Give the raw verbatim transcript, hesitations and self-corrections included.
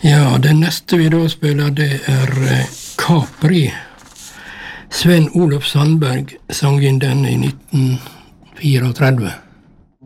Ja, den neste vi da spiller, det er Capri. Sven Olof Sandberg sang inn den i nitten trettfire.